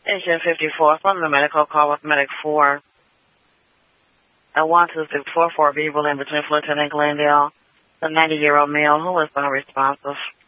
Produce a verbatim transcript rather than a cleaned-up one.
Agent fifty-four from the medical call with Medic four. A one two six four four Beaverland between Fulton and Glendale. The ninety-year-old male who was unresponsive.